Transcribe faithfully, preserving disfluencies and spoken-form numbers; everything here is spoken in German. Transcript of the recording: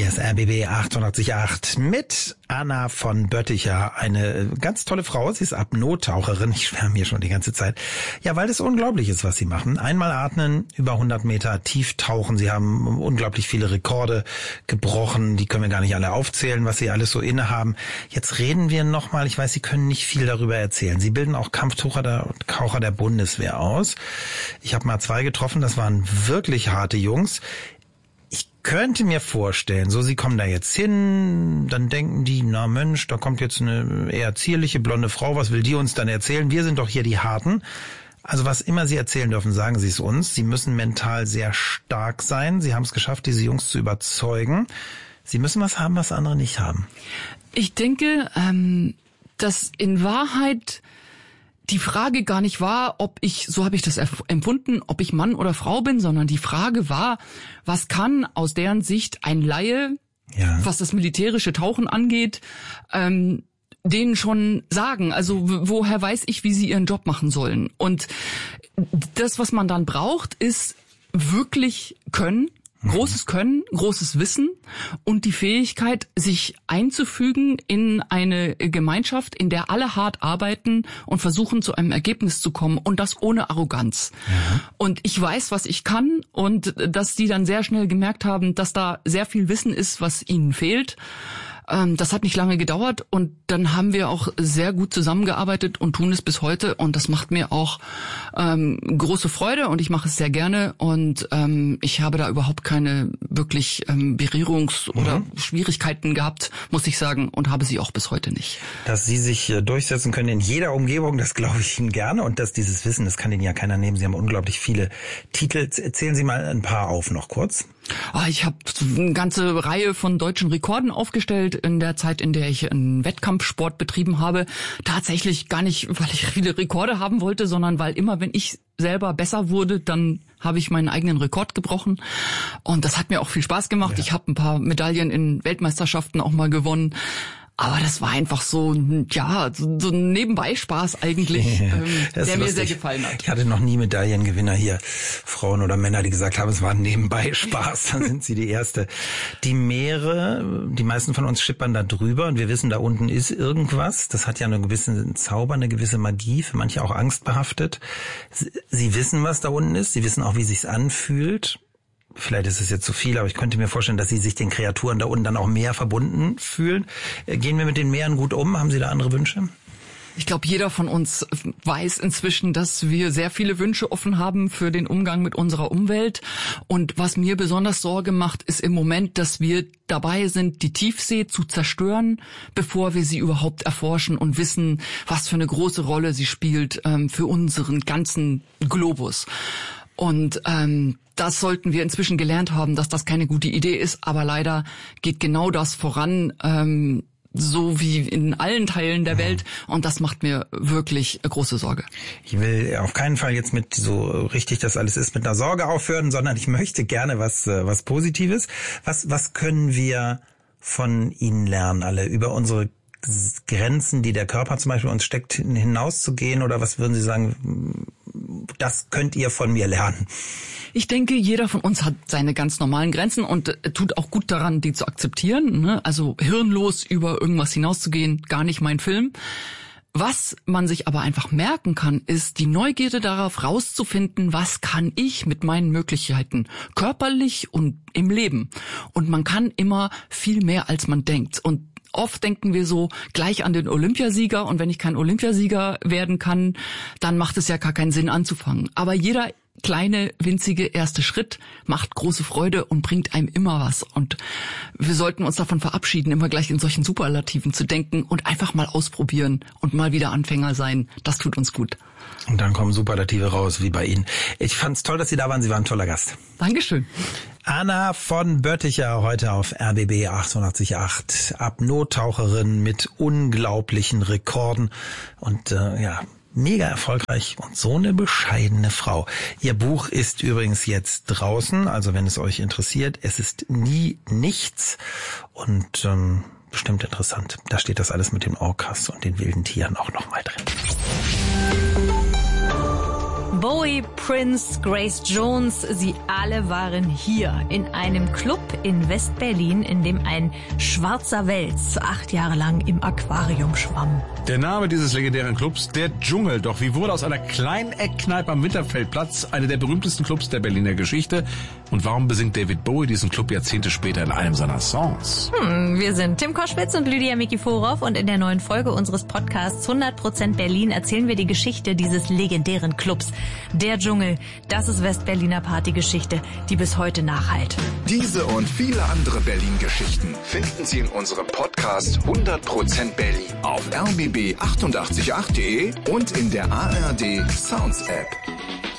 Hier ist R B B achtundachtzig Komma acht mit Anna von Bötticher. Eine ganz tolle Frau. Sie ist Apnoe-Taucherin. Ich schwärme hier schon die ganze Zeit. Ja, weil das unglaublich ist, was sie machen. Einmal atmen, über hundert Meter tief tauchen. Sie haben unglaublich viele Rekorde gebrochen. Die können wir gar nicht alle aufzählen, was sie alles so innehaben. Jetzt reden wir nochmal. Ich weiß, Sie können nicht viel darüber erzählen. Sie bilden auch Kampftaucher der, Taucher der Bundeswehr aus. Ich habe mal zwei getroffen. Das waren wirklich harte Jungs. Ich könnte mir vorstellen, so Sie kommen da jetzt hin, dann denken die, na Mensch, da kommt jetzt eine eher zierliche blonde Frau, was will die uns dann erzählen? Wir sind doch hier die Harten. Also was immer Sie erzählen dürfen, sagen Sie es uns. Sie müssen mental sehr stark sein. Sie haben es geschafft, diese Jungs zu überzeugen. Sie müssen was haben, was andere nicht haben. Ich denke, ähm, dass in Wahrheit die Frage gar nicht war, ob ich, so habe ich das empfunden, ob ich Mann oder Frau bin, sondern die Frage war, was kann aus deren Sicht ein Laie, ja, was das militärische Tauchen angeht, ähm, denen schon sagen. Also w- woher weiß ich, wie sie ihren Job machen sollen? Und das, was man dann braucht, ist wirklich Können. Großes Können, großes Wissen und die Fähigkeit, sich einzufügen in eine Gemeinschaft, in der alle hart arbeiten und versuchen, zu einem Ergebnis zu kommen und das ohne Arroganz. Ja. Und ich weiß, was ich kann und dass die dann sehr schnell gemerkt haben, dass da sehr viel Wissen ist, was ihnen fehlt. Das hat nicht lange gedauert und dann haben wir auch sehr gut zusammengearbeitet und tun es bis heute und das macht mir auch ähm, große Freude und ich mache es sehr gerne und ähm, ich habe da überhaupt keine wirklich ähm, Berührungs- oder mhm. Schwierigkeiten gehabt, muss ich sagen, und habe sie auch bis heute nicht. Dass Sie sich äh, durchsetzen können in jeder Umgebung, das glaube ich Ihnen gerne und dass dieses Wissen, das kann Ihnen ja keiner nehmen. Sie haben unglaublich viele Titel. Erzählen Sie mal ein paar auf noch kurz. Ah, ich habe eine ganze Reihe von deutschen Rekorden aufgestellt in der Zeit, in der ich einen Wettkampfsport betrieben habe. Tatsächlich gar nicht, weil ich viele Rekorde haben wollte, sondern weil immer, wenn ich selber besser wurde, dann habe ich meinen eigenen Rekord gebrochen. Und das hat mir auch viel Spaß gemacht. Ja. Ich habe ein paar Medaillen in Weltmeisterschaften auch mal gewonnen. Aber das war einfach so, ja, so, so ein Nebenbei-Spaß eigentlich, ähm, der mir sehr gefallen hat. Ich hatte noch nie Medaillengewinner hier, Frauen oder Männer, die gesagt haben, es war ein Nebenbei-Spaß. Dann sind sie die Erste. Die Meere, die meisten von uns schippern da drüber und wir wissen, da unten ist irgendwas. Das hat ja einen gewissen Zauber, eine gewisse Magie, für manche auch angstbehaftet. Sie wissen, was da unten ist. Sie wissen auch, wie es sich anfühlt. Vielleicht ist es jetzt zu viel, aber ich könnte mir vorstellen, dass Sie sich den Kreaturen da unten dann auch mehr verbunden fühlen. Gehen wir mit den Meeren gut um? Haben Sie da andere Wünsche? Ich glaube, jeder von uns weiß inzwischen, dass wir sehr viele Wünsche offen haben für den Umgang mit unserer Umwelt. Und was mir besonders Sorge macht, ist im Moment, dass wir dabei sind, die Tiefsee zu zerstören, bevor wir sie überhaupt erforschen und wissen, was für eine große Rolle sie spielt ähm, für unseren ganzen Globus. Und ähm, das sollten wir inzwischen gelernt haben, dass das keine gute Idee ist. Aber leider geht genau das voran, ähm, so wie in allen Teilen der mhm. Welt. Und das macht mir wirklich große Sorge. Ich will auf keinen Fall jetzt mit so richtig das alles ist mit einer Sorge aufhören, sondern ich möchte gerne was was Positives. Was was können wir von Ihnen lernen, alle über unsere Grenzen, die der Körper zum Beispiel uns steckt, hinauszugehen? Oder was würden Sie sagen, das könnt ihr von mir lernen? Ich denke, jeder von uns hat seine ganz normalen Grenzen und tut auch gut daran, die zu akzeptieren. Ne? Also hirnlos über irgendwas hinauszugehen, gar nicht mein Film. Was man sich aber einfach merken kann, ist die Neugierde darauf, rauszufinden, was kann ich mit meinen Möglichkeiten, körperlich und im Leben. Und man kann immer viel mehr, als man denkt. Und oft denken wir so gleich an den Olympiasieger und wenn ich kein Olympiasieger werden kann, dann macht es ja gar keinen Sinn anzufangen. Aber jeder kleine, winzige erste Schritt macht große Freude und bringt einem immer was. Und wir sollten uns davon verabschieden, immer gleich in solchen Superlativen zu denken und einfach mal ausprobieren und mal wieder Anfänger sein. Das tut uns gut. Und dann kommen Superlative raus, wie bei Ihnen. Ich fand's toll, dass Sie da waren. Sie waren ein toller Gast. Dankeschön. Anna von Bötticher heute auf R B B achtundachtzig Komma acht. Apnoe-Taucherin mit unglaublichen Rekorden und äh, ja, mega erfolgreich und so eine bescheidene Frau. Ihr Buch ist übrigens jetzt draußen, also wenn es euch interessiert, es ist nie nichts und ähm, bestimmt interessant. Da steht das alles mit den Orcas und den wilden Tieren auch nochmal drin. Bowie, Prince, Grace Jones, sie alle waren hier in einem Club in West-Berlin, in dem ein schwarzer Wels acht Jahre lang im Aquarium schwamm. Der Name dieses legendären Clubs, der Dschungel. Doch wie wurde aus einer kleinen Eckkneipe am Winterfeldplatz eine der berühmtesten Clubs der Berliner Geschichte? Und warum besingt David Bowie diesen Club Jahrzehnte später in einem seiner Songs? Hm, wir sind Tim Koschwitz und Lydia Mikiforov und in der neuen Folge unseres Podcasts hundert Prozent Berlin erzählen wir die Geschichte dieses legendären Clubs. Der Dschungel, das ist West-Berliner Partygeschichte, die bis heute nachhallt. Diese und viele andere Berlin-Geschichten finden Sie in unserem Podcast hundert Prozent Berlin auf r b b achtundachtzig Komma acht punkt de und in der A R D Sounds App.